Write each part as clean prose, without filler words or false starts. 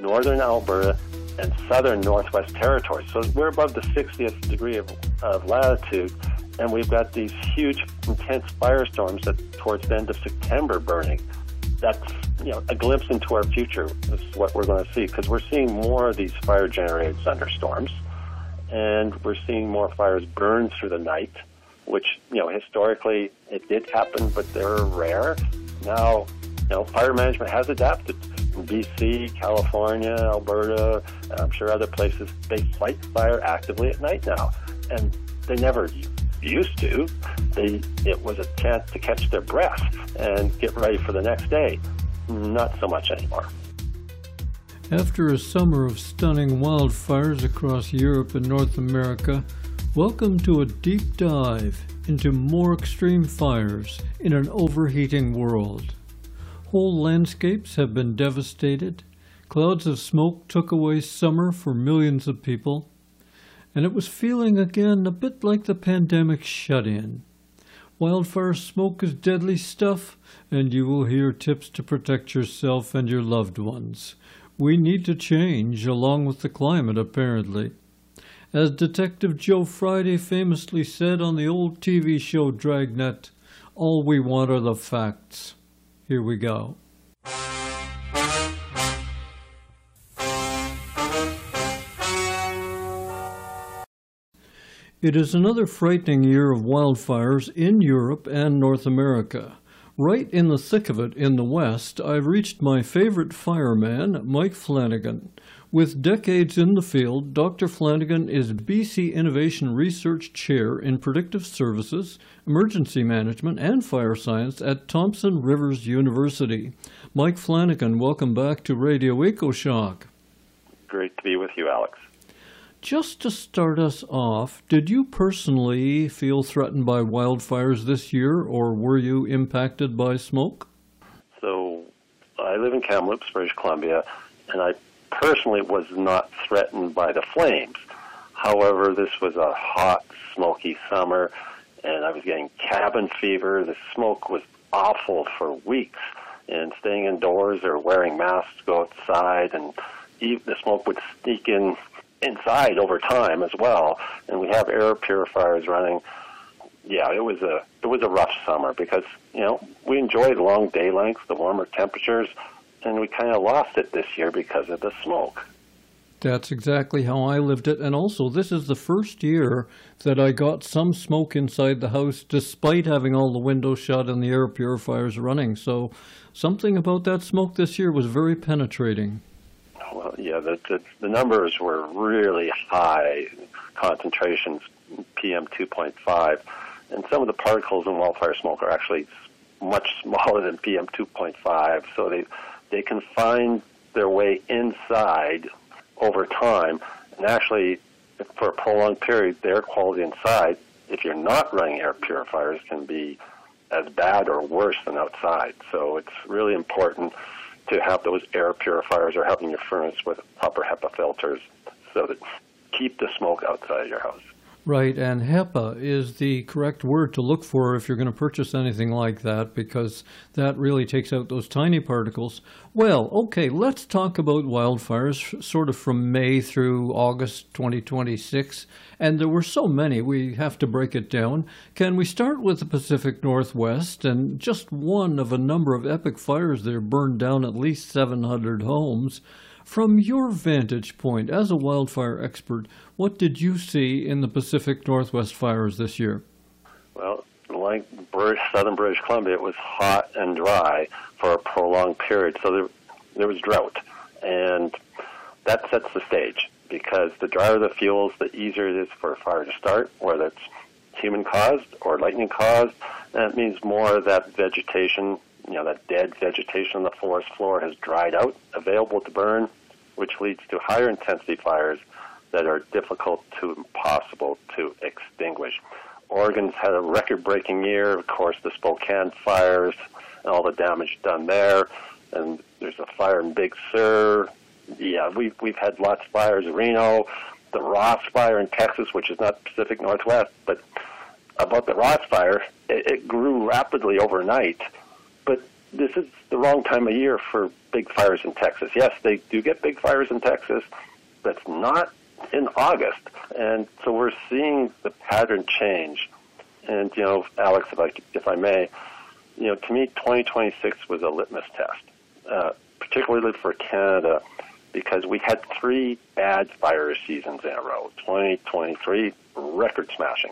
northern Alberta and southern Northwest Territories. So we're above the 60th degree of latitude, and we've got these huge, intense firestorms that towards the end of September burning. That's, a glimpse into our future is what we're going to see, because we're seeing more of these fire-generated thunderstorms, and we're seeing more fires burn through the night, which, historically it did happen, but they're rare. Now, fire management has adapted. In BC, California, Alberta, and I'm sure other places, they fight fire actively at night now. And they never used to. It was a chance to catch their breath and get ready for the next day. Not so much anymore. After a summer of stunning wildfires across Europe and North America, welcome to a deep dive into more extreme fires in an overheating world. Whole landscapes have been devastated, clouds of smoke took away summer for millions of people, and it was feeling again a bit like the pandemic shut-in. Wildfire smoke is deadly stuff, and you will hear tips to protect yourself and your loved ones. We need to change along with the climate, apparently. As Detective Joe Friday famously said on the old TV show Dragnet, all we want are the facts. Here we go. It is another frightening year of wildfires in Europe and North America. Right in the thick of it in the West, I've reached my favorite fireman, Mike Flanagan. With decades in the field, Dr. Flanagan is BC Innovation Research Chair in Predictive Services, Emergency Management, and Fire Science at Thompson Rivers University. Mike Flanagan, welcome back to Radio EcoShock. Great to be with you, Alex. Just to start us off, did you personally feel threatened by wildfires this year, or were you impacted by smoke? So, I live in Kamloops, British Columbia, and I personally was not threatened by the flames. However, this was a hot, smoky summer, and I was getting cabin fever. The smoke was awful for weeks, and staying indoors or wearing masks to go outside, and the smoke would sneak inside over time as well. And we have air purifiers running. Yeah, it was a rough summer because, we enjoyed long day lengths, the warmer temperatures, and we kind of lost it this year because of the smoke. That's exactly how I lived it. And also, this is the first year that I got some smoke inside the house despite having all the windows shut and the air purifiers running. So something about that smoke this year was very penetrating. Well, yeah, the numbers were really high concentrations, PM 2.5, and some of the particles in wildfire smoke are actually much smaller than PM 2.5, so they can find their way inside over time, and actually, for a prolonged period, the air quality inside, if you're not running air purifiers, can be as bad or worse than outside. So it's really important to have those air purifiers or having your furnace with proper HEPA filters so that keep the smoke outside your house. Right, and HEPA is the correct word to look for if you're going to purchase anything like that, because that really takes out those tiny particles. Well, okay, let's talk about wildfires sort of from May through August 2026. And there were so many, we have to break it down. Can we start with the Pacific Northwest? And just one of a number of epic fires there burned down at least 700 homes. From your vantage point as a wildfire expert, what did you see in the Pacific Northwest fires this year? Well, like southern British Columbia, it was hot and dry for a prolonged period, so there was drought. And that sets the stage, because the drier the fuels, the easier it is for a fire to start, whether it's human-caused or lightning-caused. And it means more of that vegetation, that dead vegetation on the forest floor has dried out, available to burn, which leads to higher intensity fires that are difficult to impossible to extinguish. Oregon's had a record-breaking year, of course, the Spokane fires and all the damage done there, and there's a fire in Big Sur. Yeah, we've had lots of fires in Reno, the Ross fire in Texas, which is not Pacific Northwest, but about the Ross fire, it grew rapidly overnight, but this is the wrong time of year for big fires in Texas. Yes, they do get big fires in Texas. That's not in August. And so we're seeing the pattern change. And, Alex, if I may, to me, 2026 was a litmus test, particularly for Canada, because we had 3 bad fire seasons in a row. 2023, record smashing.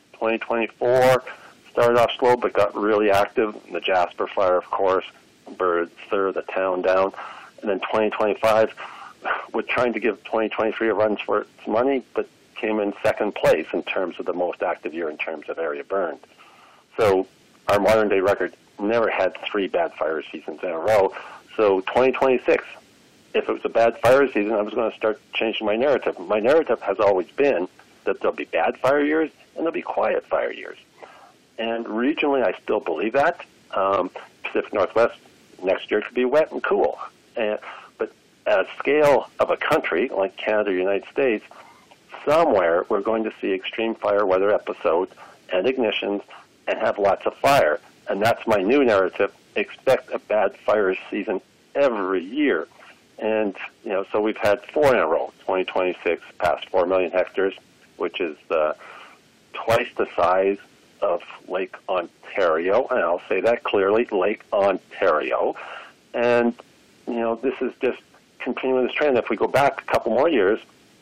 2024 started off slow but got really active. The Jasper fire, of course, burned a third of the town down. And then 2025, we're trying to give 2023 a run for its money, but came in second place in terms of the most active year in terms of area burned. So our modern-day record never had 3 bad fire seasons in a row. So 2026, if it was a bad fire season, I was going to start changing my narrative. My narrative has always been that there'll be bad fire years and there'll be quiet fire years. And regionally, I still believe that. Pacific Northwest next year could be wet and cool. But at a scale of a country like Canada or the United States, somewhere we're going to see extreme fire weather episodes and ignitions and have lots of fire. And that's my new narrative. Expect a bad fire season every year. And, so we've had 4 in a row. 2026 past 4 million hectares, which is twice the size of Lake Ontario. And I'll say that clearly, Lake Ontario. And, this is just continuing this trend. If we go back a couple more years,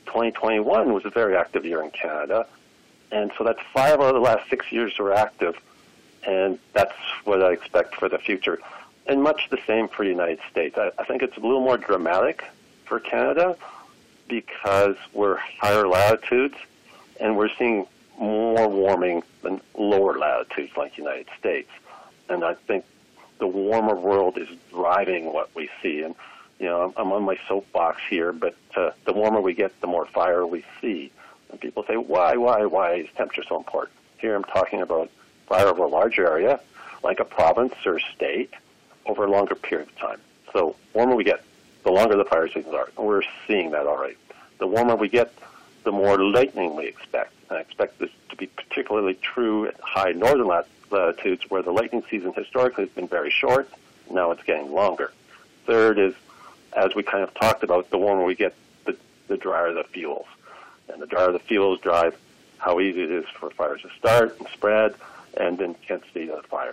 2021 was a very active year in Canada. And so that's 5 out of the last 6 years were active. And that's what I expect for the future. And much the same for the United States. I think it's a little more dramatic for Canada because we're higher latitudes and we're seeing more warming than lower latitudes like the United States. And I think the warmer world is driving what we see. And, I'm on my soapbox here, but the warmer we get, the more fire we see. And people say, why is temperature so important? Here I'm talking about fire over a large area, like a province or state, over a longer period of time. So warmer we get, the longer the fire seasons are. And we're seeing that already. The warmer we get, the more lightning we expect. And I expect this to be particularly true at high northern latitudes where the lightning season historically has been very short. Now it's getting longer. Third is, as we kind of talked about, the warmer we get, the drier the fuels. And the drier the fuels drive how easy it is for fires to start and spread and the intensity of the fire.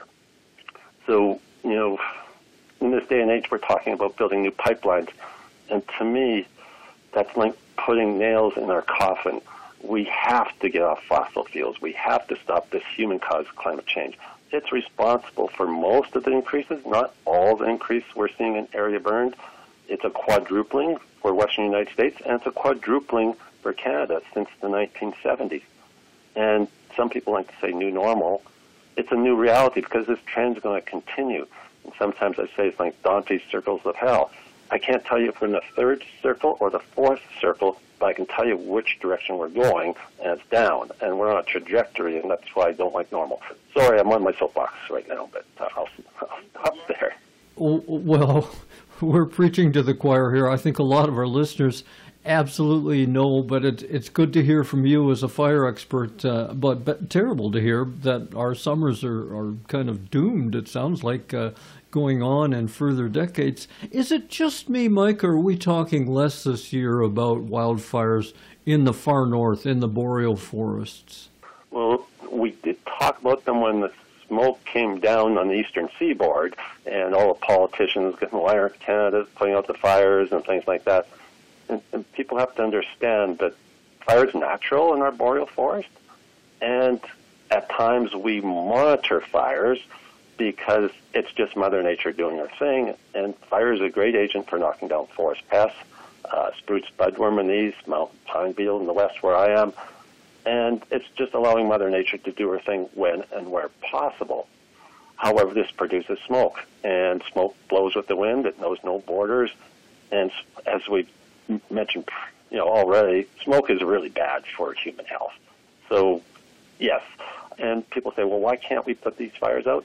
So, in this day and age, we're talking about building new pipelines. And to me, that's like putting nails in our coffin. We have to get off fossil fuels. We have to stop this human-caused climate change. It's responsible for most of the increases, not all the increase we're seeing in area burned. It's a quadrupling for Western United States, and it's a quadrupling for Canada since the 1970s. And some people like to say new normal. It's a new reality because this trend is going to continue. And sometimes I say it's like Dante's circles of hell. I can't tell you if we're in the 3rd circle or the 4th circle, but I can tell you which direction we're going, and it's down. And we're on a trajectory, and that's why I don't like normal. Sorry, I'm on my soapbox right now, but I'll stop there. Well, we're preaching to the choir here. I think a lot of our listeners absolutely know, but it's good to hear from you as a fire expert, but terrible to hear that our summers are kind of doomed, it sounds like, going on in further decades. Is it just me, Mike, or are we talking less this year about wildfires in the far north, in the boreal forests? Well, we did talk about them when the smoke came down on the eastern seaboard, and all the politicians getting wire Canada, putting out the fires and things like that. And people have to understand that fire is natural in our boreal forest, and at times we monitor fires because it's just Mother Nature doing her thing, and fire is a great agent for knocking down forest pests, spruce budworm in the east, mountain pine beetle in the west where I am, and it's just allowing Mother Nature to do her thing when and where possible. However, this produces smoke, and smoke blows with the wind. It knows no borders, and as we mentioned, already, smoke is really bad for human health. So, yes. And people say, well, why can't we put these fires out?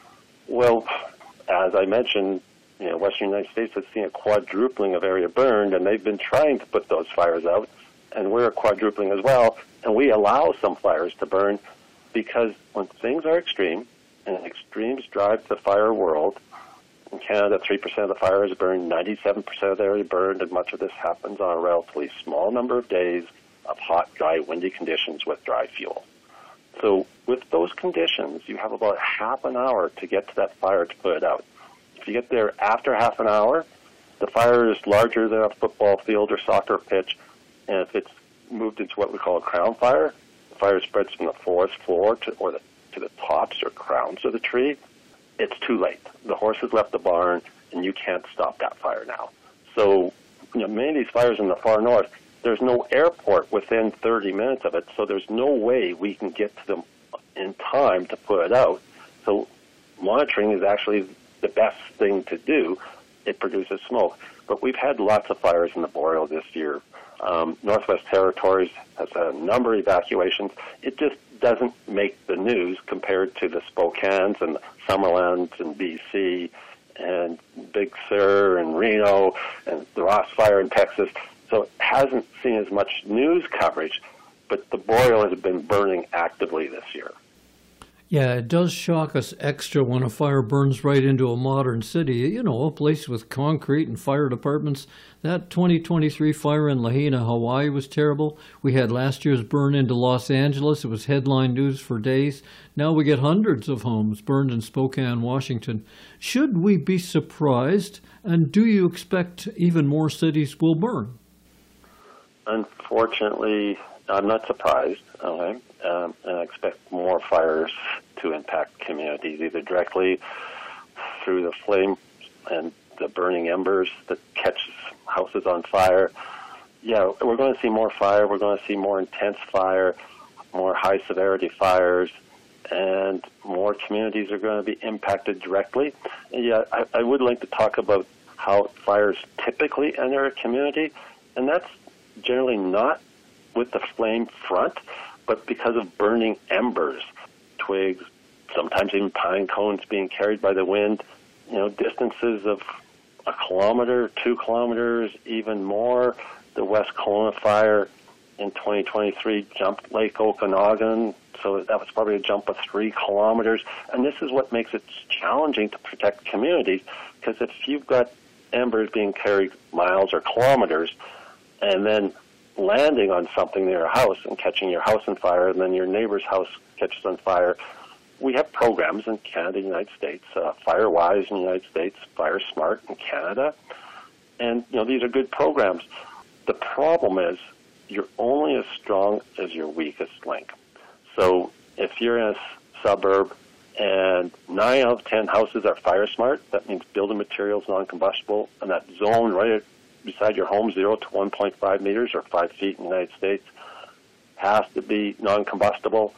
Well, as I mentioned, Western United States has seen a quadrupling of area burned, and they've been trying to put those fires out, and we're quadrupling as well, and we allow some fires to burn because when things are extreme, and extremes drive the fire world, In Canada, 3% of the fires are burned, 97% of the area burned, and much of this happens on a relatively small number of days of hot, dry, windy conditions with dry fuel. So with those conditions, you have about half an hour to get to that fire to put it out. If you get there after half an hour, the fire is larger than a football field or soccer pitch, and if it's moved into what we call a crown fire, the fire spreads from the forest floor to the tops or crowns of the tree, it's too late. The horse has left the barn, and you can't stop that fire now. So, many of these fires in the far north, there's no airport within 30 minutes of it, so there's no way we can get to them in time to put it out. So monitoring is actually the best thing to do. It produces smoke. But we've had lots of fires in the Boreal this year. Northwest Territories has had a number of evacuations. It just doesn't make the news compared to the Spokanes and the Summerlands in BC and Big Sur and Reno and the Ross Fire in Texas. So it hasn't seen as much news coverage, but the Boreal has been burning actively this year. Yeah, it does shock us extra when a fire burns right into a modern city, a place with concrete and fire departments. That 2023 fire in Lahaina, Hawaii was terrible. We had last year's burn into Los Angeles. It was headline news for days. Now we get hundreds of homes burned in Spokane, Washington. Should we be surprised? And do you expect even more cities will burn? Unfortunately, I'm not surprised, okay? And I expect more fires to impact communities, either directly through the flame and the burning embers that catch houses on fire. Yeah, we're going to see more fire. We're going to see more intense fire, more high-severity fires, and more communities are going to be impacted directly. And yeah, I would like to talk about how fires typically enter a community, and that's generally not with the flame front, but because of burning embers, twigs, sometimes even pine cones being carried by the wind, distances of 1 kilometer, 2 kilometers, even more. The West Kelowna fire in 2023 jumped Lake Okanagan, so that was probably a jump of 3 kilometers. And this is what makes it challenging to protect communities, because if you've got embers being carried miles or kilometers, and then landing on something near your house and catching your house on fire, and then your neighbor's house catches on fire. We have programs in Canada, United States, FireWise in the United States, Fire Smart in Canada, and these are good programs. The problem is you're only as strong as your weakest link. So if you're in a suburb and 9 out of 10 houses are Fire Smart, that means building materials non-combustible, and that zone right beside your home, 0 to 1.5 meters or 5 feet in the United States, has to be non-combustible.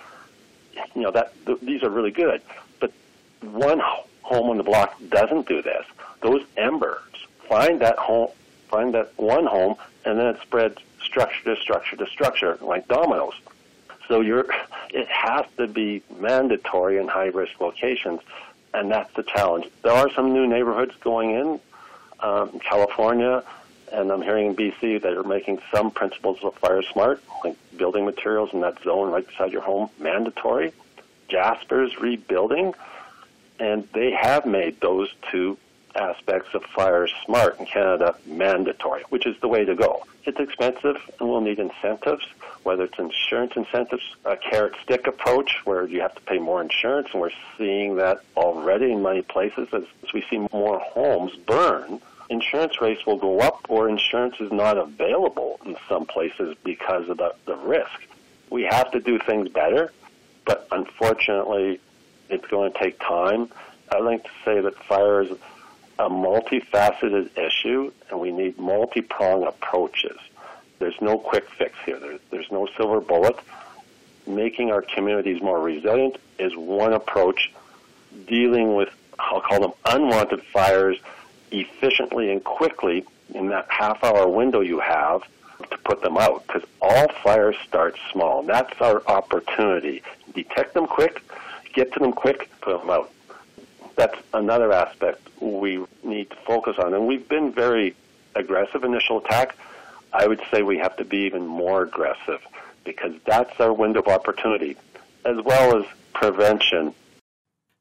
These are really good. But one home on the block doesn't do this. Those embers find that one home, and then it spreads structure to structure to structure like dominoes. So it has to be mandatory in high-risk locations, and that's the challenge. There are some new neighborhoods going in California, and I'm hearing in BC that are making some principles of Fire Smart, like building materials in that zone right beside your home, mandatory. Jasper's rebuilding, and they have made those two aspects of Fire Smart in Canada mandatory, which is the way to go. It's expensive, and we'll need incentives, whether it's insurance incentives, a carrot-stick approach where you have to pay more insurance, and we're seeing that already in many places as we see more homes burn. Insurance rates will go up, or insurance is not available in some places because of the risk. We have to do things better, but unfortunately, it's going to take time. I like to say that fire is a multifaceted issue, and we need multi-pronged approaches. There's no quick fix here. There's no silver bullet. Making our communities more resilient is one approach. Dealing with, I'll call them unwanted fires, efficiently and quickly in that half-hour window you have to put them out, because all fires start small. That's our opportunity. Detect them quick, get to them quick, put them out. That's another aspect we need to focus on. And we've been very aggressive initial attack. I would say we have to be even more aggressive, because that's our window of opportunity, as well as prevention.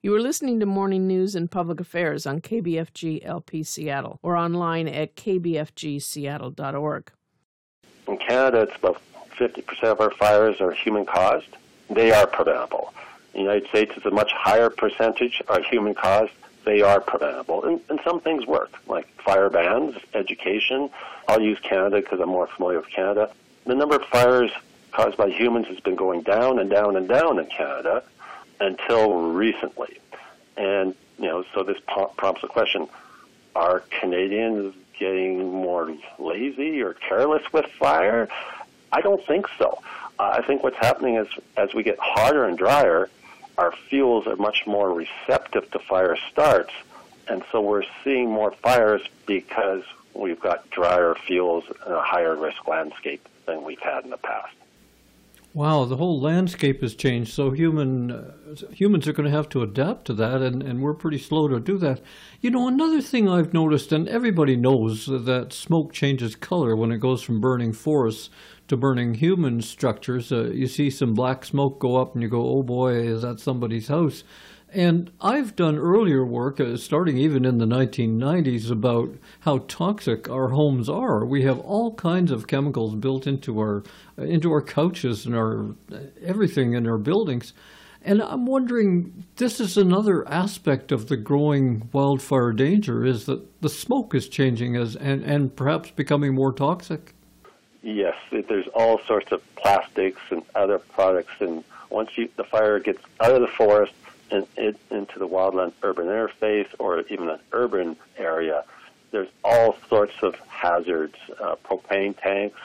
You are listening to Morning News and Public Affairs on KBFG LP Seattle or online at kbfgseattle.org. In Canada, it's about 50% of our fires are human-caused. They are preventable. In the United States, it's a much higher percentage are human-caused. They are preventable. And some things work, like fire bans, education. I'll use Canada because I'm more familiar with Canada. The number of fires caused by humans has been going down and down and down in Canada until recently. And, so this prompts the question, are Canadians getting more lazy or careless with fire? I don't think so. I think what's happening is as we get hotter and drier, our fuels are much more receptive to fire starts, and so we're seeing more fires because we've got drier fuels and a higher risk landscape than we've had in the past. Wow, the whole landscape has changed, so humans are going to have to adapt to that, and we're pretty slow to do that. Another thing I've noticed, and everybody knows that smoke changes color when it goes from burning forests to burning human structures. You see some black smoke go up, and you go, oh boy, is that somebody's house? And I've done earlier work, starting even in the 1990s, about how toxic our homes are. We have all kinds of chemicals built into our couches and our everything in our buildings. And I'm wondering, this is another aspect of the growing wildfire danger, is that the smoke is changing and perhaps becoming more toxic. Yes, there's all sorts of plastics and other products, and once the fire gets out of the forest, and into the wildland urban interface or even an urban area, there's all sorts of hazards, propane tanks,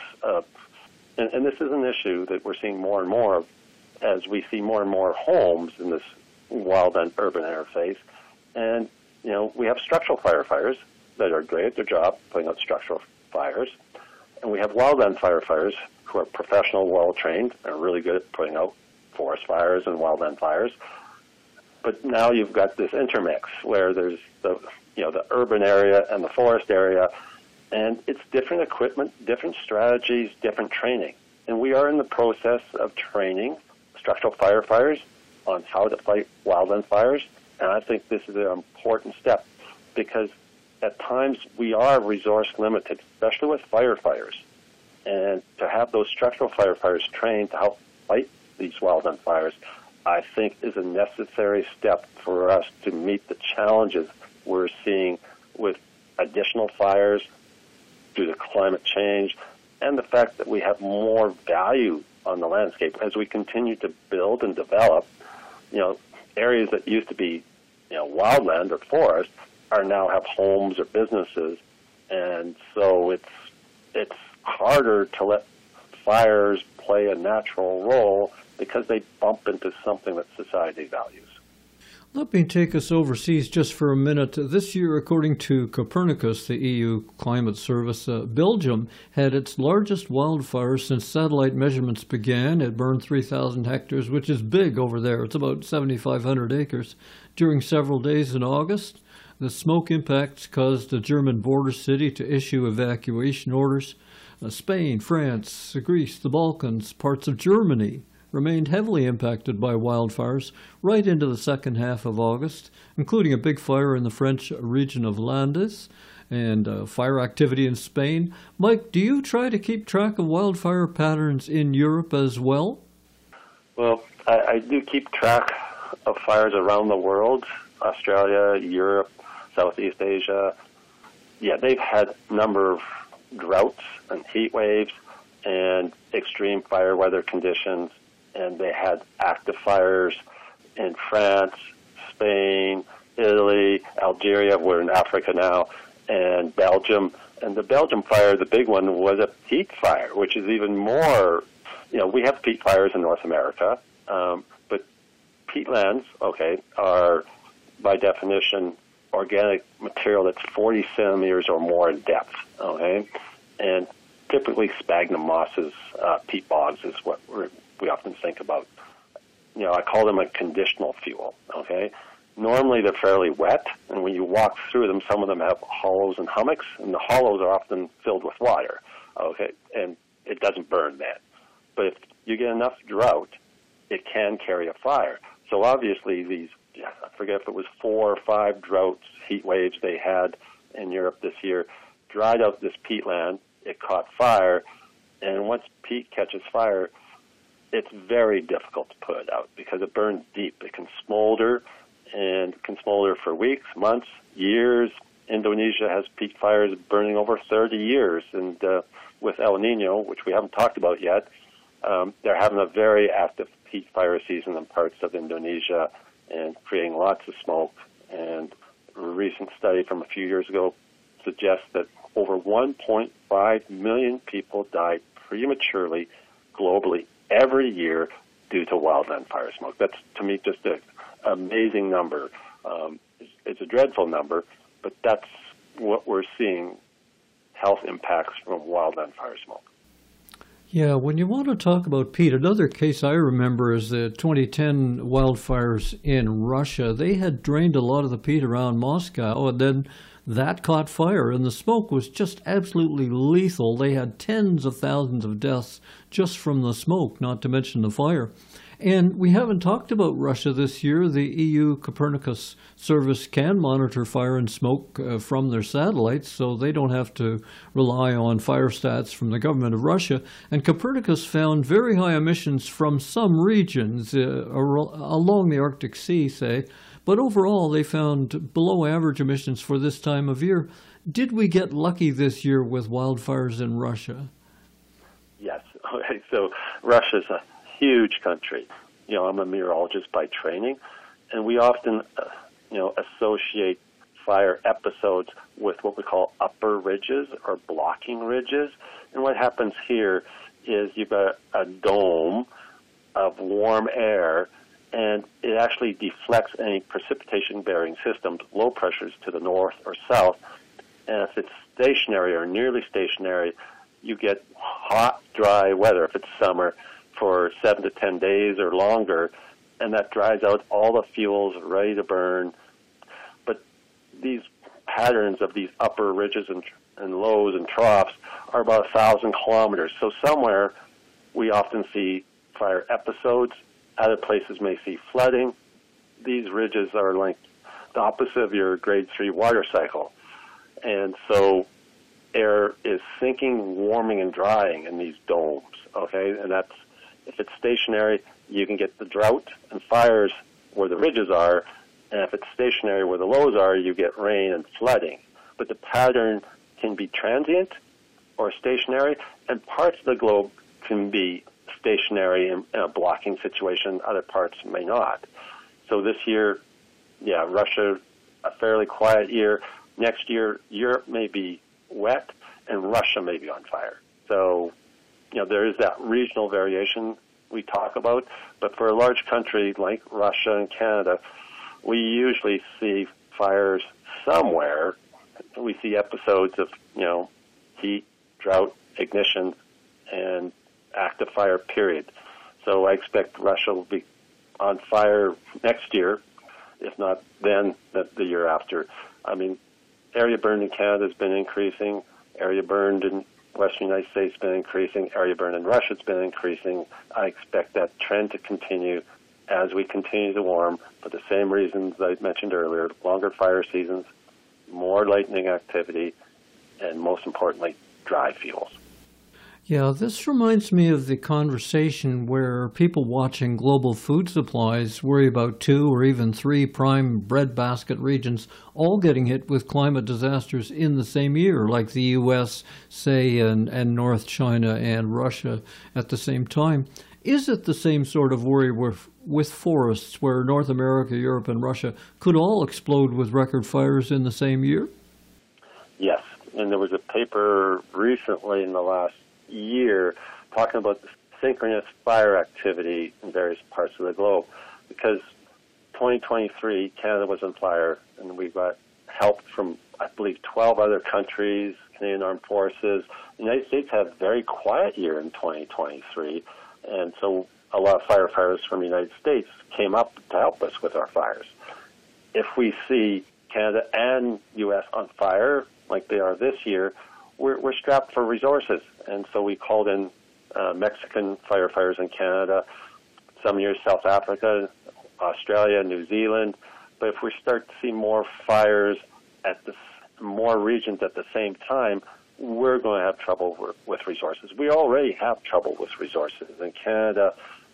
and this is an issue that we're seeing more and more as we see more and more homes in this wildland urban interface. And, we have structural firefighters that are great at their job, putting out structural fires, and we have wildland firefighters who are professional, well-trained, and are really good at putting out forest fires and wildland fires. But now you've got this intermix where there's the urban area and the forest area, and it's different equipment, different strategies, different training. And we are in the process of training structural firefighters on how to fight wildland fires, and I think this is an important step because at times we are resource limited, especially with firefighters. And to have those structural firefighters trained to help fight these wildland fires, I think is a necessary step for us to meet the challenges we're seeing with additional fires due to climate change and the fact that we have more value on the landscape as we continue to build and develop. Areas that used to be, wildland or forest are now have homes or businesses, and so it's harder to let fires play a natural role because they bump into something that society values. Let me take us overseas just for a minute. This year, according to Copernicus, the EU Climate Service, Belgium had its largest wildfire since satellite measurements began. It burned 3,000 hectares, which is big over there. It's about 7,500 acres. During several days in August, the smoke impacts caused a German border city to issue evacuation orders. Spain, France, Greece, the Balkans, parts of Germany remained heavily impacted by wildfires right into the second half of August, including a big fire in the French region of Landes and fire activity in Spain. Mike, do you try to keep track of wildfire patterns in Europe as well? Well, I do keep track of fires around the world, Australia, Europe, Southeast Asia. Yeah, they've had a number of droughts and heat waves and extreme fire weather conditions, and they had active fires in France, Spain, Italy, Algeria, we're in Africa now, and Belgium. And the Belgium fire, the big one, was a peat fire, which is even more, we have peat fires in North America, but peatlands, are by definition organic material that's 40 centimeters or more in depth, and typically sphagnum mosses, peat bogs is what we often think about. I call them a conditional fuel, Normally they're fairly wet, and when you walk through them, some of them have hollows and hummocks, and the hollows are often filled with water, and it doesn't burn then. But if you get enough drought, it can carry a fire. So obviously these yeah, I forget if it was 4 or 5 droughts, heat waves they had in Europe this year, dried out this peatland. It caught fire, and once peat catches fire, it's very difficult to put it out because it burns deep. It can smolder, and it can smolder for weeks, months, years. Indonesia has peat fires burning over 30 years, and with El Nino, which we haven't talked about yet, they're having a very active peat fire season in parts of Indonesia and creating lots of smoke. And a recent study from a few years ago suggests that over 1.5 million people die prematurely globally every year due to wildland fire smoke. That's, to me, just an amazing number. It's a dreadful number, but that's what we're seeing, health impacts from wildland fire smoke. Yeah, when you want to talk about peat, another case I remember is the 2010 wildfires in Russia. They had drained a lot of the peat around Moscow, and then that caught fire, and the smoke was just absolutely lethal. They had tens of thousands of deaths just from the smoke, not to mention the fire. And we haven't talked about Russia this year. The EU Copernicus service can monitor fire and smoke from their satellites, so they don't have to rely on fire stats from the government of Russia. And Copernicus found very high emissions from some regions along the Arctic Sea, say, but overall they found below average emissions for this time of year. Did we get lucky this year with wildfires in Russia? Yes. Okay, so Russia's a huge country. You know, I'm a meteorologist by training, and we often, associate fire episodes with what we call upper ridges or blocking ridges. And what happens here is you've got a dome of warm air, and it actually deflects any precipitation-bearing systems, low pressures to the north or south. And if it's stationary or nearly stationary, you get hot, dry weather if it's summer for 7 to 10 days or longer, and that dries out all the fuels ready to burn. But these patterns of these upper ridges and lows and troughs are about 1,000 kilometers. So somewhere we often see fire episodes. Other places may see flooding. These ridges are like the opposite of your grade 3 water cycle. And so air is sinking, warming, and drying in these domes, okay? And that's, if it's stationary, you can get the drought and fires where the ridges are, and if it's stationary where the lows are, you get rain and flooding. But the pattern can be transient or stationary, and parts of the globe can be stationary in a blocking situation, other parts may not. So this year, yeah, Russia, a fairly quiet year. Next year, Europe may be wet, and Russia may be on fire. So, there is that regional variation we talk about, but for a large country like Russia and Canada, we usually see fires somewhere. We see episodes of, heat, drought, ignition, and active fire, period. So I expect Russia will be on fire next year, if not then, the year after. I mean, area burned in Canada has been increasing. Area burned in Western United States has been increasing. Area burned in Russia has been increasing. I expect that trend to continue as we continue to warm for the same reasons I mentioned earlier: longer fire seasons, more lightning activity, and most importantly, dry fuels. Yeah, this reminds me of the conversation where people watching global food supplies worry about 2 or even 3 prime breadbasket regions all getting hit with climate disasters in the same year, like the U.S., say, and North China and Russia at the same time. Is it the same sort of worry with forests where North America, Europe, and Russia could all explode with record fires in the same year? Yes, and there was a paper recently in the last year talking about the synchronous fire activity in various parts of the globe, because 2023 Canada was on fire, and we got help from, I believe, 12 other countries, Canadian Armed Forces. The United States had a very quiet year in 2023, and so a lot of firefighters from the United States came up to help us with our fires. If we see Canada and U.S. on fire like they are this year, we're strapped for resources, and so we called in Mexican firefighters in Canada, some years South Africa, Australia, New Zealand. But if we start to see more fires at more regions at the same time, we're going to have trouble with resources. We already have trouble with resources. In Canada,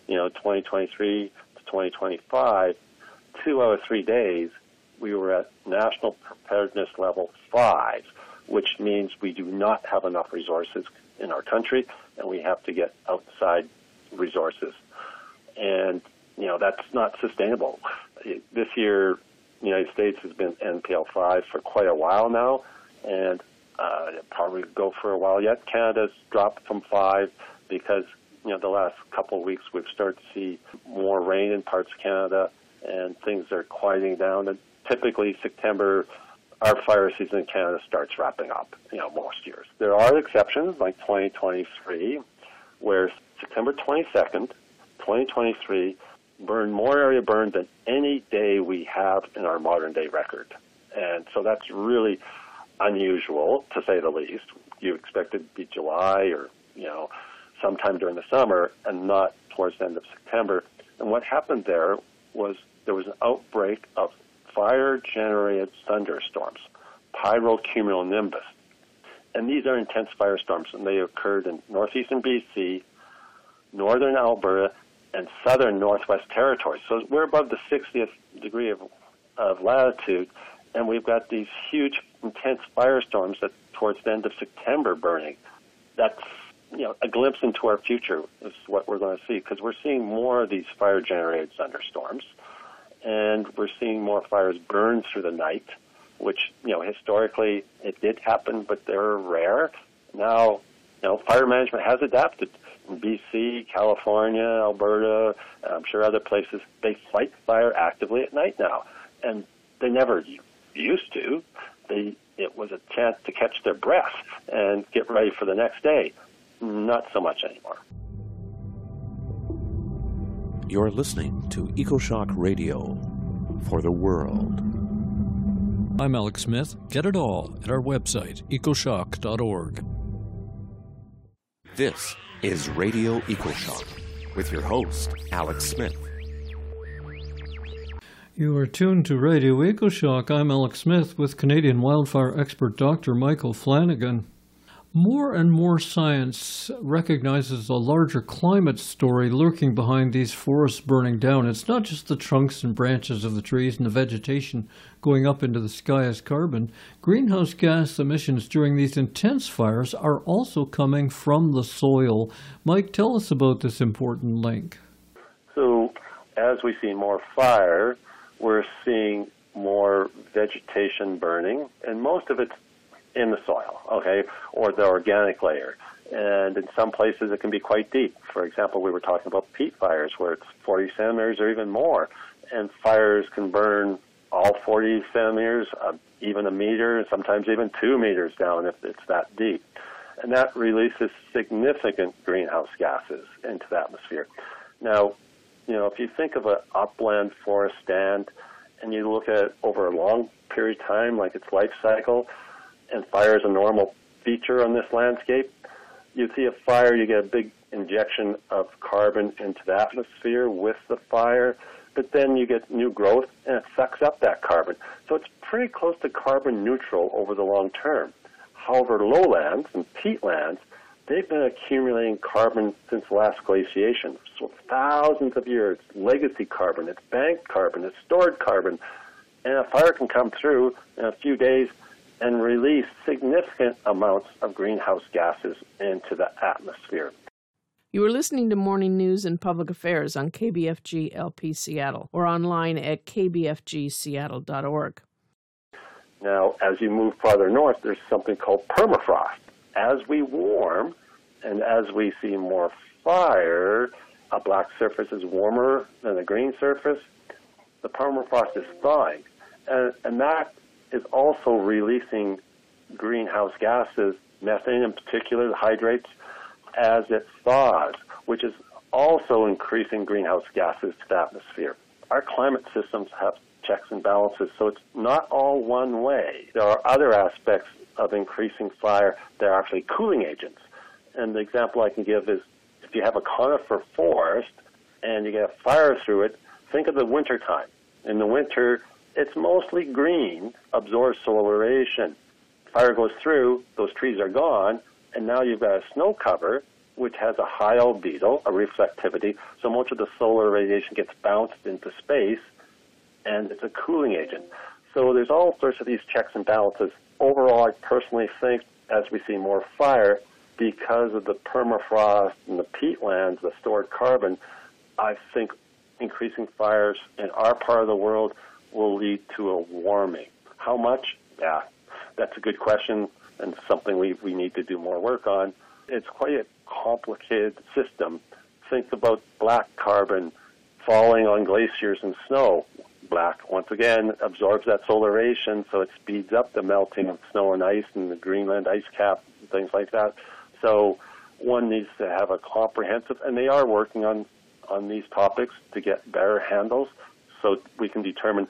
2023 to 2025, 2 out of 3 days, we were at national preparedness level 5, which means we do not have enough resources in our country, and we have to get outside resources. And, that's not sustainable. This year, the United States has been NPL 5 for quite a while now, and it'll probably go for a while yet. Canada's dropped from 5 because, the last couple of weeks we've started to see more rain in parts of Canada, and things are quieting down. And typically September, our fire season in Canada starts wrapping up, most years. There are exceptions, like 2023, where September 22nd, 2023, burned more area burned than any day we have in our modern-day record. And so that's really unusual, to say the least. You expect it to be July or, sometime during the summer and not towards the end of September. And what happened there was an outbreak of fire-generated thunderstorms, pyrocumulonimbus. And these are intense firestorms, and they occurred in northeastern BC, northern Alberta, and southern Northwest Territories. So we're above the 60th degree of latitude, and we've got these huge, intense firestorms that towards the end of September burning. That's, a glimpse into our future is what we're going to see, because we're seeing more of these fire-generated thunderstorms, and we're seeing more fires burn through the night, which, historically it did happen, but they're rare. Now, fire management has adapted. In BC, California, Alberta, I'm sure other places, they fight fire actively at night now. And they never used to. It was a chance to catch their breath and get ready for the next day. Not so much anymore. You're listening to EcoShock Radio for the world. I'm Alex Smith. Get it all at our website, ecoshock.org. This is Radio EcoShock with your host, Alex Smith. You are tuned to Radio EcoShock. I'm Alex Smith with Canadian wildfire expert Dr. Michael Flanagan. More and more science recognizes a larger climate story lurking behind these forests burning down. It's not just the trunks and branches of the trees and the vegetation going up into the sky as carbon. Greenhouse gas emissions during these intense fires are also coming from the soil. Mike, tell us about this important link. So as we see more fire, we're seeing more vegetation burning, and most of it's in the soil, or the organic layer. And in some places it can be quite deep. For example, we were talking about peat fires where it's 40 centimeters or even more, and fires can burn all 40 centimeters, even a meter, sometimes even 2 meters down if it's that deep. And that releases significant greenhouse gases into the atmosphere. Now, if you think of an upland forest stand and you look at it over a long period of time, like its life cycle, and fire is a normal feature on this landscape, you see a fire, you get a big injection of carbon into the atmosphere with the fire, but then you get new growth and it sucks up that carbon. So it's pretty close to carbon neutral over the long term. However, lowlands and peatlands, they've been accumulating carbon since the last glaciation. So thousands of years, legacy carbon, it's banked carbon, it's stored carbon, and a fire can come through in a few days and release significant amounts of greenhouse gases into the atmosphere. You are listening to Morning News and Public Affairs on KBFG LP Seattle or online at kbfgseattle.org. Now, as you move farther north, there's something called permafrost. As we warm and as we see more fire, a black surface is warmer than a green surface. The permafrost is thawing, and that is also releasing greenhouse gases, methane in particular, the hydrates, as it thaws, which is also increasing greenhouse gases to the atmosphere. Our climate systems have checks and balances, so it's not all one way. There are other aspects of increasing fire that are actually cooling agents. And the example I can give is if you have a conifer forest and you get a fire through it, think of the winter time. In the winter, it's mostly green, absorbs solar radiation. Fire goes through, those trees are gone, and now you've got a snow cover, which has a high albedo, a reflectivity, so much of the solar radiation gets bounced into space, and it's a cooling agent. So there's all sorts of these checks and balances. Overall, I personally think as we see more fire, because of the permafrost and the peatlands, the stored carbon, I think increasing fires in our part of the world will lead to a warming. How much? Yeah, that's a good question and something we need to do more work on. It's quite a complicated system. Think about black carbon falling on glaciers and snow. Black, once again, absorbs that solar radiation, so it speeds up the melting of snow and ice and the Greenland ice cap and things like that. So one needs to have a comprehensive, and they are working on these topics to get better handles so we can determine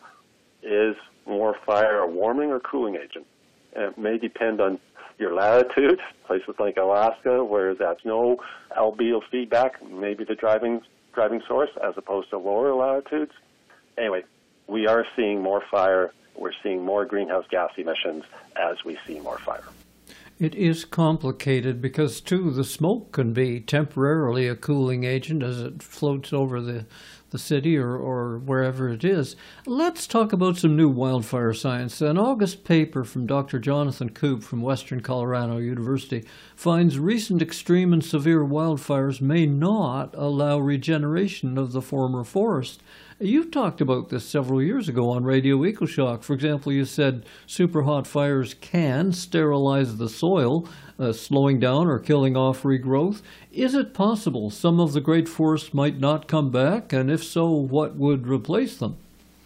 is more fire a warming or cooling agent. And it may depend on your latitude, places like Alaska where that's no albedo feedback, maybe the driving source as opposed to lower latitudes. Anyway, we are seeing more fire. We're seeing more greenhouse gas emissions as we see more fire. It is complicated because, too, the smoke can be temporarily a cooling agent as it floats over the city or wherever it is. Let's talk about some new wildfire science. An August paper from Dr. Jonathan Koop from Western Colorado University finds recent extreme and severe wildfires may not allow regeneration of the former forest. You talked about this several years ago on Radio EcoShock. For example, you said superhot fires can sterilize the soil, slowing down or killing off regrowth. Is it possible some of the great forests might not come back? And if so, what would replace them?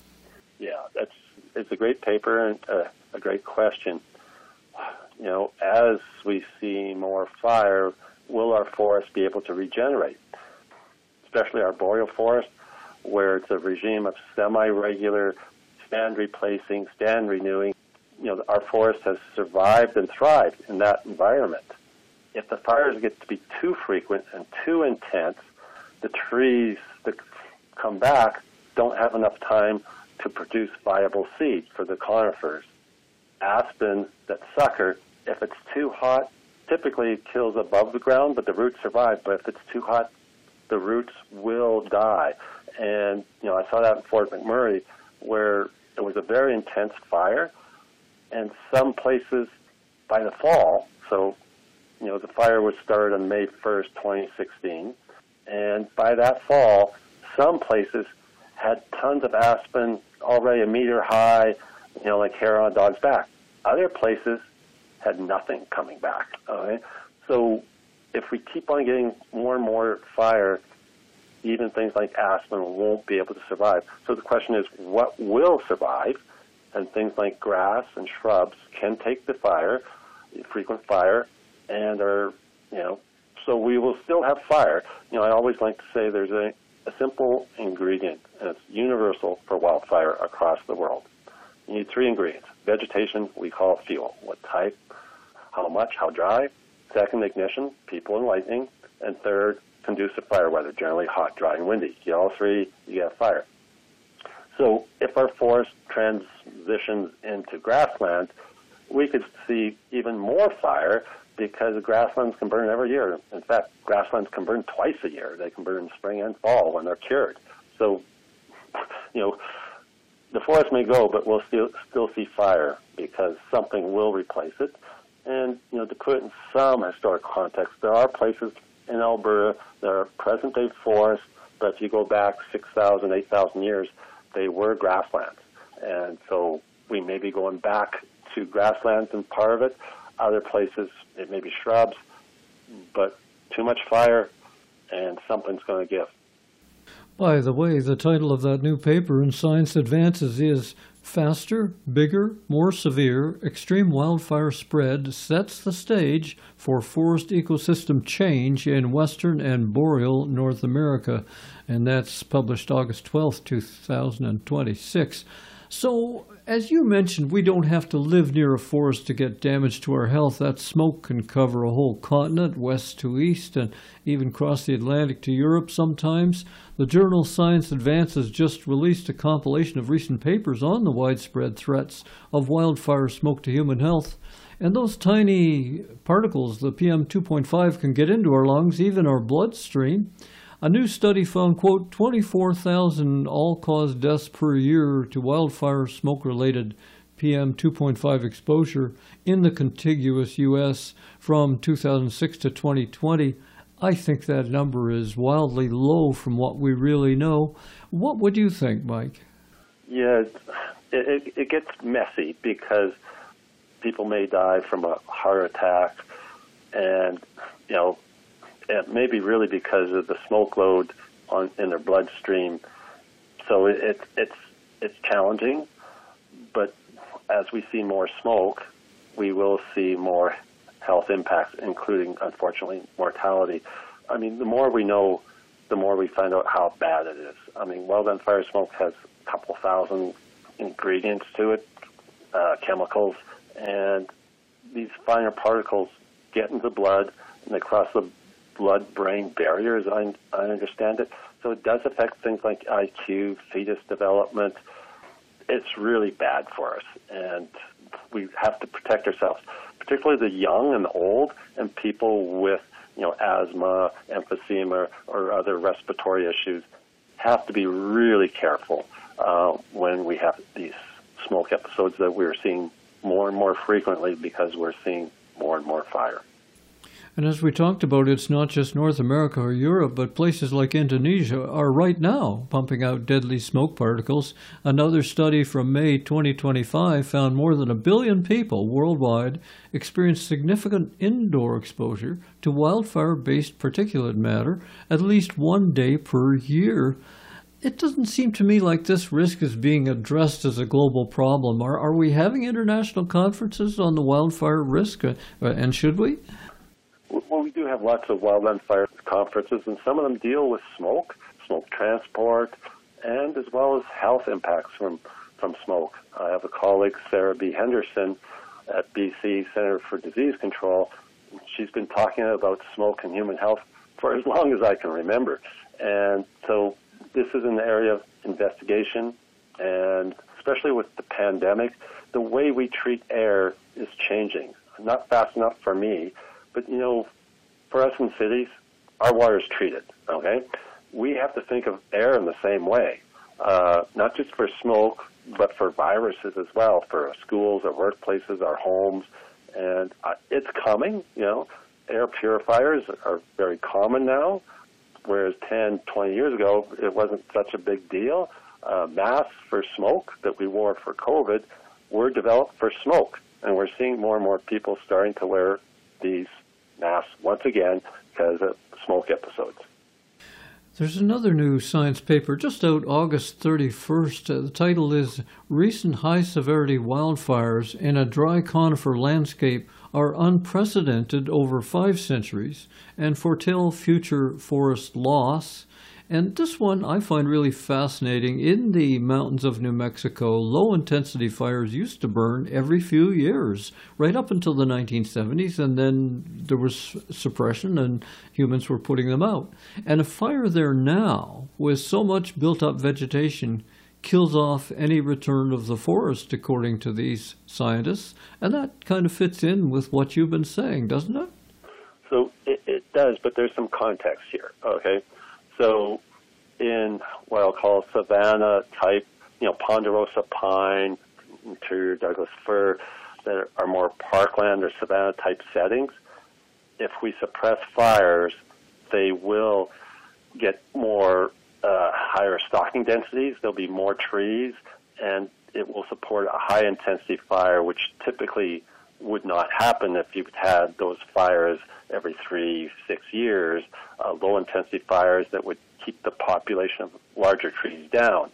Yeah, it's a great paper and a great question. You know, as we see more fire, will our forests be able to regenerate? Especially our boreal forest, where it's a regime of semi-regular stand replacing, stand renewing. You know, our forest has survived and thrived in that environment. If the fires get to be too frequent and too intense, the trees that come back don't have enough time to produce viable seed for the conifers. Aspen that sucker, if it's too hot, typically it kills above the ground, but the roots survive. But if it's too hot, the roots will die. And, you know, I saw that in Fort McMurray where it was a very intense fire, and some places by the fall, so, you know, the fire was started on May 1st, 2016, and by that fall, some places had tons of aspen already a meter high, you know, like hair on a dog's back. Other places had nothing coming back, okay? So if we keep on getting more and more fire, even things like aspen won't be able to survive. So the question is, what will survive? And things like grass and shrubs can take the fire, frequent fire, and are, you know, so we will still have fire. You know, I always like to say there's a simple ingredient, and it's universal for wildfire across the world. You need three ingredients. Vegetation, we call fuel. What type, how much, how dry. Second, ignition, people and lightning. And third, conducive fire weather, generally hot, dry, and windy. You get all three, you get fire. So if our forest transitions into grassland, we could see even more fire because the grasslands can burn every year. In fact, grasslands can burn twice a year. They can burn in spring and fall when they're cured. So, you know, the forest may go, but we'll still see fire because something will replace it. And, you know, to put it in some historic context, there are places in Alberta that are present-day forests, but if you go back 6,000, 8,000 years, they were grasslands. And so we may be going back to grasslands in part of it. Other places, it may be shrubs, but too much fire and something's going to give. By the way, the title of that new paper in Science Advances is Faster, Bigger, More Severe, Extreme Wildfire Spread Sets the Stage for Forest Ecosystem Change in Western and Boreal North America. And that's published August 12th, 2026. So, as you mentioned, we don't have to live near a forest to get damage to our health. That smoke can cover a whole continent, west to east, and even cross the Atlantic to Europe sometimes. The journal Science Advances just released a compilation of recent papers on the widespread threats of wildfire smoke to human health. And those tiny particles, the PM 2.5, can get into our lungs, even our bloodstream. A new study found, quote, 24,000 all-cause deaths per year to wildfire smoke-related PM 2.5 exposure in the contiguous U.S. from 2006 to 2020. I think that number is wildly low from what we really know. What would you think, Mike? Yeah, it gets messy because people may die from a heart attack, and, it may be really because of the smoke load in their bloodstream. So it's challenging, but as we see more smoke, we will see more health impacts, including, unfortunately, mortality. I mean, the more we know, the more we find out how bad it is. I mean, wildland fire smoke has a couple thousand ingredients to it, chemicals, and these finer particles get into the blood, and they cross the blood-brain barrier, as I understand it. So it does affect things like IQ, fetus development. It's really bad for us, and we have to protect ourselves, particularly the young and the old and people with, asthma, emphysema, or other respiratory issues have to be really careful when we have these smoke episodes that we're seeing more and more frequently because we're seeing more and more fire. And as we talked about, it's not just North America or Europe, but places like Indonesia are right now pumping out deadly smoke particles. Another study from May 2025 found more than 1 billion people worldwide experienced significant indoor exposure to wildfire-based particulate matter at least 1 day per year. It doesn't seem to me like this risk is being addressed as a global problem. Are we having international conferences on the wildfire risk, and should we? Well, we do have lots of wildland fire conferences, and some of them deal with smoke transport, and as well as health impacts from smoke. I have a colleague, Sarah B. Henderson, at BC Center for Disease Control. She's been talking about smoke and human health for as long as I can remember. And so this is an area of investigation, and especially with the pandemic, the way we treat air is changing. Not fast enough for me, but, for us in cities, our water is treated, okay? We have to think of air in the same way, not just for smoke, but for viruses as well, for our schools, our workplaces, our homes. And it's coming, Air purifiers are very common now, whereas 10, 20 years ago, it wasn't such a big deal. Masks for smoke that we wore for COVID were developed for smoke, and we're seeing more and more people starting to wear these masks once again because of smoke episodes. There's another new science paper just out August 31st. The title is Recent High-Severity Wildfires in a Dry Conifer Landscape Are Unprecedented Over 5 Centuries and Foretell Future Forest Loss. And this one I find really fascinating. In the mountains of New Mexico, low-intensity fires used to burn every few years, right up until the 1970s, and then there was suppression and humans were putting them out. And a fire there now, with so much built-up vegetation, kills off any return of the forest, according to these scientists. And that kind of fits in with what you've been saying, doesn't it? So it does, but there's some context here, okay? So in what I'll call savanna type, ponderosa pine, interior Douglas fir, that are more parkland or savanna type settings, if we suppress fires, they will get more higher stocking densities. There'll be more trees, and it will support a high intensity fire, which typically would not happen if you've had those fires every 3-6 years, low-intensity fires that would keep the population of larger trees down.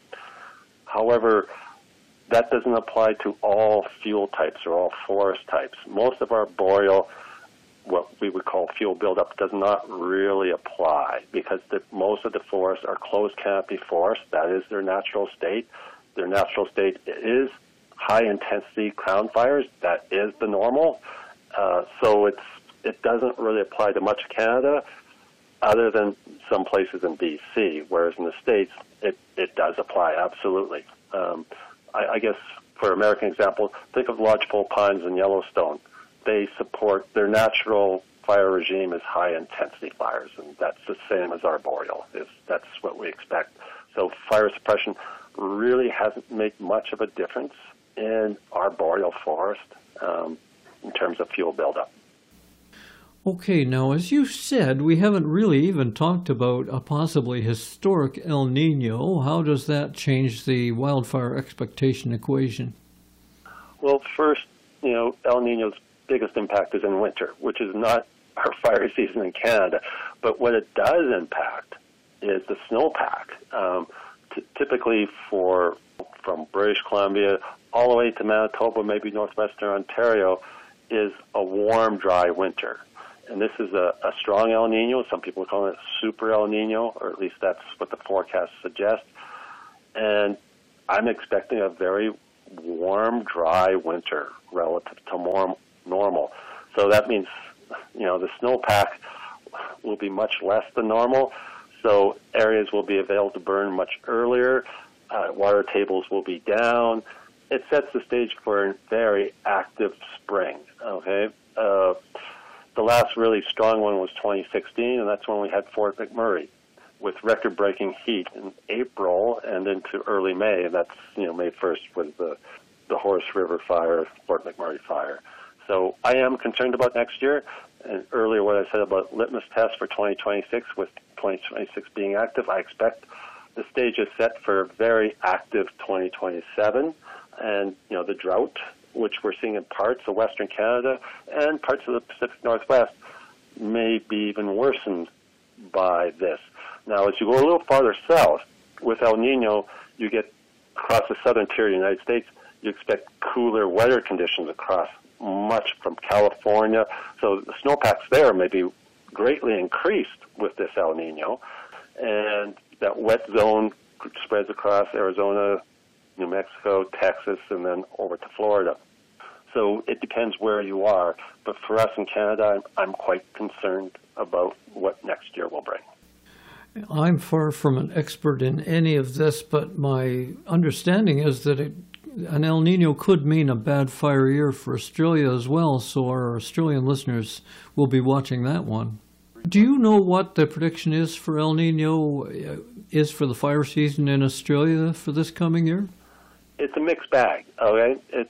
However, that doesn't apply to all fuel types or all forest types. Most of our boreal, what we would call fuel buildup, does not really apply because most of the forests are closed canopy forests. That is their natural state. their natural state is high-intensity crown fires. That is the normal. So it doesn't really apply to much of Canada other than some places in BC, whereas in the States, it does apply, absolutely. I guess for American example, think of lodgepole pines in Yellowstone. They support their natural fire regime is high-intensity fires, and that's the same as arboreal. That's what we expect. So fire suppression really hasn't made much of a difference in arboreal forest in terms of fuel buildup. Okay, now as you said, we haven't really even talked about a possibly historic El Nino. How does that change the wildfire expectation equation? Well, first, El Nino's biggest impact is in winter, which is not our fire season in Canada. But what it does impact is the snowpack. Typically from British Columbia all the way to Manitoba, maybe northwestern Ontario, is a warm, dry winter. And this is a strong El Nino. Some people call it super El Nino, or at least that's what the forecast suggests. And I'm expecting a very warm, dry winter relative to more normal. So that means, the snowpack will be much less than normal. So areas will be available to burn much earlier. Water tables will be down. It sets the stage for a very active spring, okay? The last really strong one was 2016, and that's when we had Fort McMurray with record-breaking heat in April and into early May. And that's, May 1st was the Horse River fire, Fort McMurray fire. So I am concerned about next year. And earlier what I said about litmus tests for 2026, with 2026 being active, I expect the stage is set for a very active 2027. And, the drought, which we're seeing in parts of Western Canada and parts of the Pacific Northwest, may be even worsened by this. Now, as you go a little farther south, with El Nino, you get across the southern tier of the United States, you expect cooler weather conditions across much from California. So the snowpacks there may be greatly increased with this El Nino. And that wet zone spreads across Arizona, New Mexico, Texas, and then over to Florida. So it depends where you are. But for us in Canada, I'm quite concerned about what next year will bring. I'm far from an expert in any of this, but my understanding is that an El Nino could mean a bad fire year for Australia as well, so our Australian listeners will be watching that one. Do you know what the prediction is for El Nino is for the fire season in Australia for this coming year? It's a mixed bag, okay? It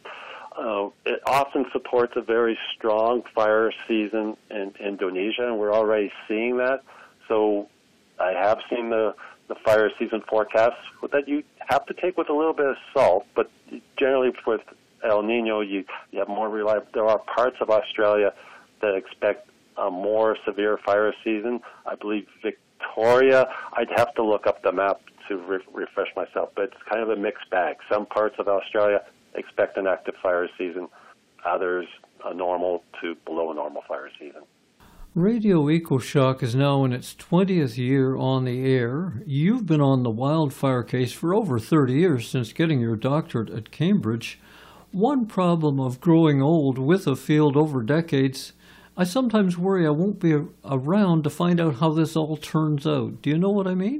often supports a very strong fire season in Indonesia, and we're already seeing that. So I have seen the fire season forecasts that you have to take with a little bit of salt, but generally with El Nino, you have more reliable. There are parts of Australia that expect a more severe fire season. I believe Victoria, I'd have to look up the map to refresh myself, but it's kind of a mixed bag. Some parts of Australia expect an active fire season, others a normal to below normal fire season. Radio EcoShock is now in its 20th year on the air. You've been on the wildfire case for over 30 years since getting your doctorate at Cambridge. One problem of growing old with a field over decades, I sometimes worry I won't be around to find out how this all turns out. Do you know what I mean?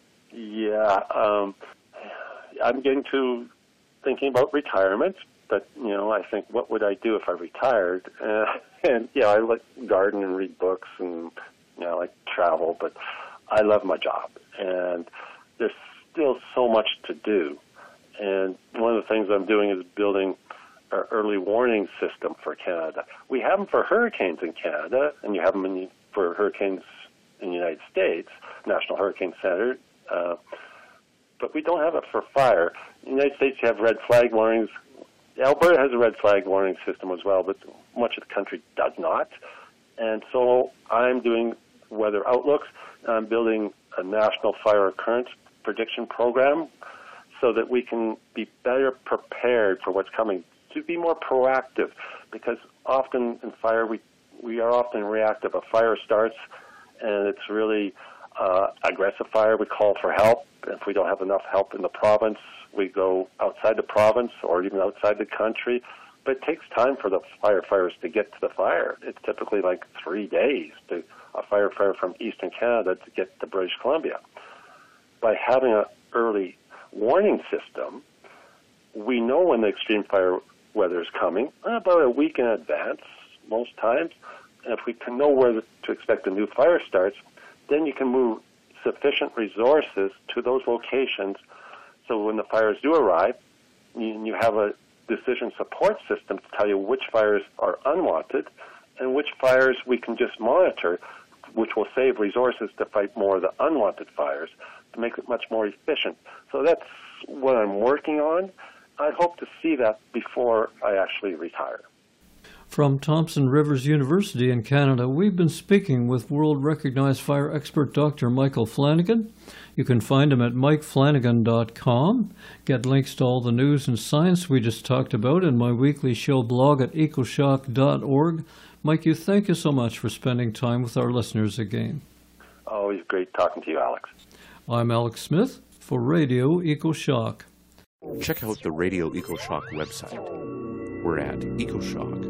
Yeah, I'm getting to thinking about retirement, but, I think, what would I do if I retired? And, I like garden and read books and, I like travel, but I love my job. And there's still so much to do. And one of the things I'm doing is building our early warning system for Canada. We have them for hurricanes in Canada, and you have them for hurricanes in the United States, National Hurricane Center, but we don't have it for fire. In the United States, you have red flag warnings. Alberta has a red flag warning system as well, but much of the country does not. And so I'm doing weather outlooks. I'm building a national fire occurrence prediction program so that we can be better prepared for what's coming, to be more proactive, because often in fire we are often reactive. A fire starts and it's really aggressive fire, we call for help. If we don't have enough help in the province, we go outside the province or even outside the country. But it takes time for the firefighters to get to the fire. It's typically like 3 days to a firefighter from Eastern Canada to get to British Columbia. By having an early warning system, we know when the extreme fire weather is coming about a week in advance most times. And if we can know where to expect a new fire starts, then you can move sufficient resources to those locations so when the fires do arrive, you have a decision support system to tell you which fires are unwanted and which fires we can just monitor, which will save resources to fight more of the unwanted fires to make it much more efficient. So that's what I'm working on. I hope to see that before I actually retire. From Thompson Rivers University in Canada, we've been speaking with world-recognized fire expert Dr. Michael Flanagan. You can find him at mikeflanagan.com. Get links to all the news and science we just talked about in my weekly show blog at ecoshock.org. Mike, thank you so much for spending time with our listeners again. Always great talking to you, Alex. I'm Alex Smith for Radio EcoShock. Check out the Radio EcoShock website. We're at ecoshock.org.